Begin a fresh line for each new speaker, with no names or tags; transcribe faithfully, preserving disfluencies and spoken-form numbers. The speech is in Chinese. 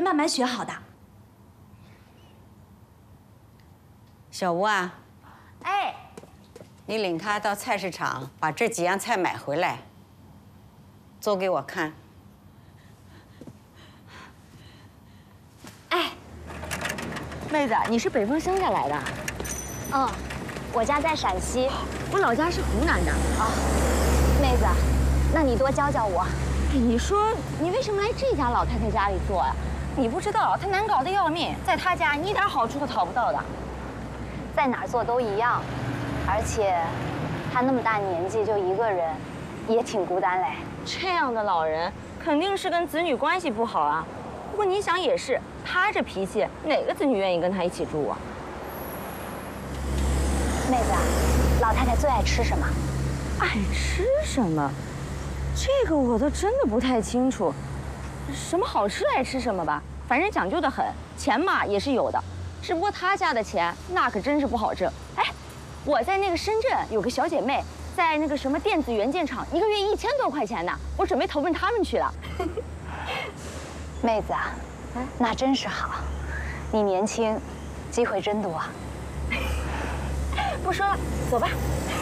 慢慢学好的。
小吴啊，
哎，
你领他到菜市场把这几样菜买回来，做给我看。
哎，
妹子，你是北方乡下来的？
嗯，我家在陕西，
我老家是湖南的。
啊，妹子，那你多教教我。
你说你为什么来这家老太太家里做呀？你不知道她难搞得要命，在她家你一点好处都讨不到的。
在哪儿做都一样，而且她那么大年纪就一个人，也挺孤单嘞。
这样的老人肯定是跟子女关系不好啊。不过你想也是，她这脾气，哪个子女愿意跟她一起住啊？
妹子，老太太最爱吃什么？
爱吃什么？这个我倒真的不太清楚。什么好吃爱吃什么吧，反正讲究的很。钱嘛也是有的，只不过她家的钱那可真是不好挣。哎，我在那个深圳有个小姐妹，在那个什么电子元件厂，一个月一千多块钱呢，我准备投奔他们去了。
妹子啊，那真是好，你年轻，机会真多。
不说了，走吧。